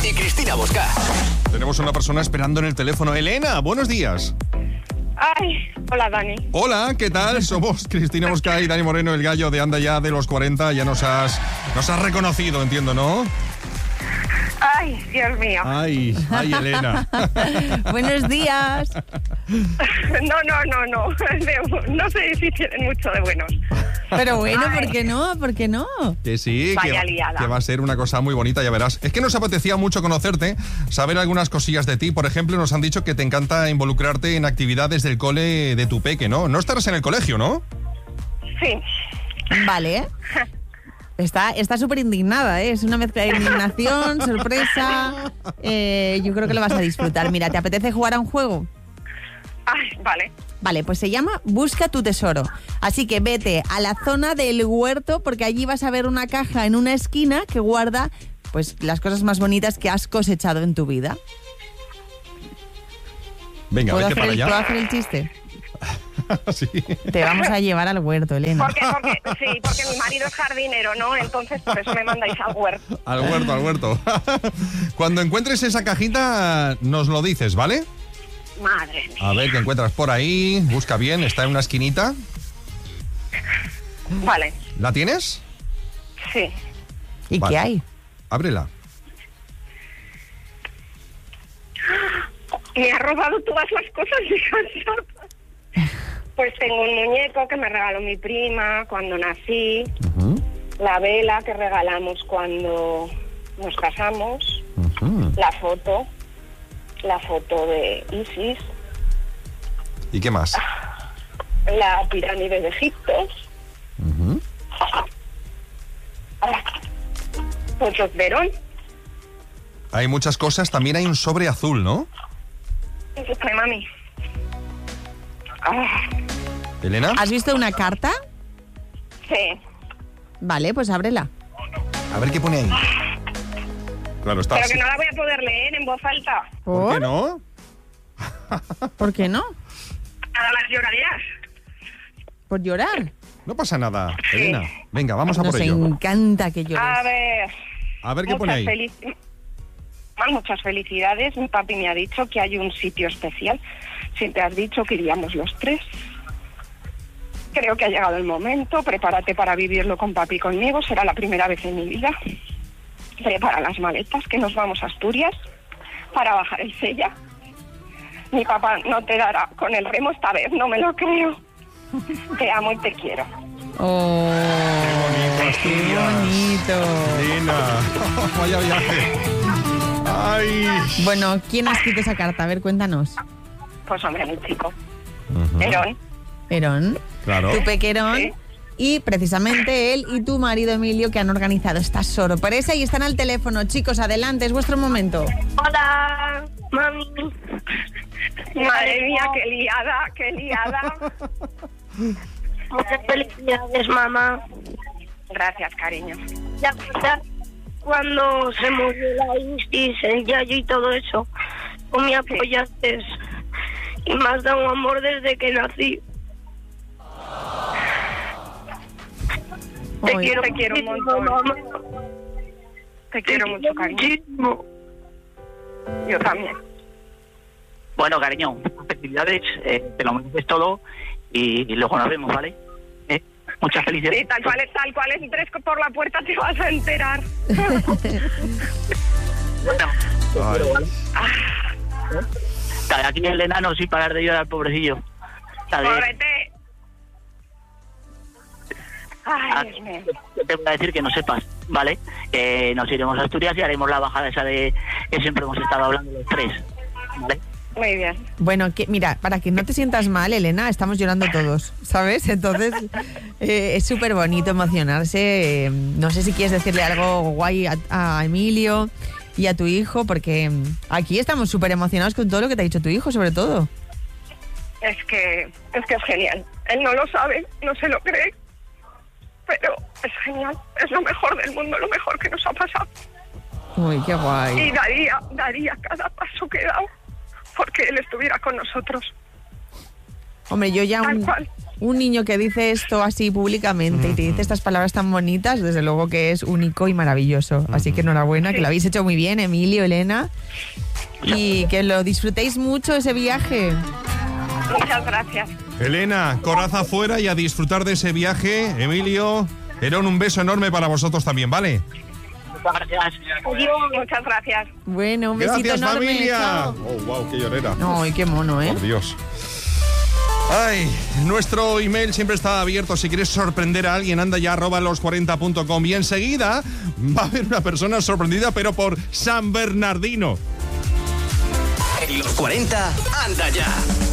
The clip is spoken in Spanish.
y Cristina Bosca. Tenemos una persona esperando en el teléfono. Elena, buenos días. Ay, hola Dani. Hola, ¿qué tal? Somos Cristina Bosca y Dani Moreno, el gallo de Anda Ya de los 40. Ya nos has reconocido, entiendo, ¿no? Ay, Dios mío. Ay, Elena. Buenos días. No. No sé si tienen mucho de buenos. Pero bueno, Ay. ¿Por qué no? Que sí, Vaya liada. que va a ser una cosa muy bonita, ya verás. Es que nos apetecía mucho conocerte, saber algunas cosillas de ti. Por ejemplo, nos han dicho que te encanta involucrarte en actividades del cole de tu peque, ¿no? No estarás en el colegio, ¿no? Sí. Vale. Está súper indignada, ¿eh? Es una mezcla de indignación, sorpresa. Yo creo que lo vas a disfrutar. Mira, ¿te apetece jugar a un juego? Ay, vale. Vale, pues se llama Busca tu tesoro. Así que vete a la zona del huerto porque allí vas a ver una caja en una esquina que guarda pues las cosas más bonitas que has cosechado en tu vida. Venga, vete para allá. ¿Puedo hacer el chiste? Sí. Te vamos a llevar al huerto, Elena. Porque mi marido es jardinero, ¿no? Entonces por eso me mandáis al huerto. Al huerto. Cuando encuentres esa cajita, nos lo dices, ¿vale? Madre mía. A ver, ¿qué encuentras por ahí? Busca bien, está en una esquinita. Vale, ¿La tienes? sí. ¿Y Vale. qué hay? Ábrela. Me ha robado todas las cosas de casa. Pues tengo un muñeco que me regaló mi prima cuando nací, la vela que regalamos cuando nos casamos, la foto de Isis, ¿Y qué más? la pirámide de Egipto, fotos de Herón, Hay muchas cosas. También hay un sobre azul, ¿no? ay, mami. Ah, ¿Elena? ¿Has visto una carta? sí, Vale, pues ábrela. A ver qué pone ahí. Claro, está. pero que no la voy a poder leer en voz alta. ¿Por qué no? ¿Por qué no? A las lloraderas. ¿Por llorar? No pasa nada, Sí. Elena. Venga, vamos a por Nos ello. encanta que llores. A ver, ¿qué pone ahí? Muchas felicidades. Mi papi me ha dicho que hay un sitio especial. Siempre has dicho que iríamos los tres. Creo que ha llegado el momento. Prepárate para vivirlo con papi y conmigo. Será la primera vez en mi vida. Prepara las maletas, que nos vamos a Asturias para bajar el Sella. Mi papá no te dará con el remo esta vez, no me lo creo. Te amo y te quiero. Oh, Qué bonito, qué Asturias. bonito. Elena, vaya viaje. Ay. Bueno, ¿quién ha escrito esa carta? A ver, cuéntanos. Pues hombre, mi chico. Herón. Herón, Claro. tu pequerón. Sí. Y precisamente él y tu marido Emilio que han organizado esta sorpresa y están al teléfono. Chicos, adelante, es vuestro momento. Hola, mami. Madre mía, qué liada. Muchas felicidades, mamá. Gracias, cariño. Ya cuando se murió la Isis, el Yayo y todo eso, tú me apoyaste y me has dado amor desde que nací. Ay, Te quiero un montón. Mamá. Te quiero mucho, cariño. muchísimo. Yo también. Bueno, cariño, felicidades, te lo mereces todo y luego nos vemos, ¿vale? Muchas felicidades. Sí, tal cual entres por la puerta te vas a enterar. Bueno, Ay. aquí el enano sin parar de llorar, pobrecillo. ¿Sabes? Córrete. Ay, Dios mío. Te voy a decir que no sepas, ¿vale? Nos iremos a Asturias y haremos la bajada esa de que siempre hemos estado hablando los tres, ¿vale? Muy bien. Bueno, mira, para que no te sientas mal, Elena, estamos llorando todos, ¿sabes? Entonces, es súper bonito emocionarse. No sé si quieres decirle algo guay a Emilio y a tu hijo, porque aquí estamos súper emocionados con todo lo que te ha dicho tu hijo, sobre todo. Es que es genial. Él no lo sabe, no se lo cree, pero es genial. Es lo mejor del mundo, lo mejor que nos ha pasado. Uy, qué guay. Y daría cada paso que he dado porque él estuviera con nosotros. Hombre, yo ya Tal cual. un niño que dice esto así públicamente y te dice estas palabras tan bonitas, desde luego que es único y maravilloso. Así que enhorabuena, que lo habéis hecho muy bien, Emilio, Elena, y que lo disfrutéis mucho ese viaje. Muchas gracias. Elena, coraza afuera y a disfrutar de ese viaje. Emilio, Herón, un beso enorme para vosotros también, ¿vale? Muchas gracias. Adiós, muchas gracias. Bueno, un besito Gracias, enorme. familia. Chao. Oh, wow, qué llorera. Ay, qué mono, ¿eh? Por Dios. Ay, nuestro email siempre está abierto. Si quieres sorprender a alguien, anda ya @los40.com y enseguida va a haber una persona sorprendida, pero por San Bernardino. En los 40, anda ya.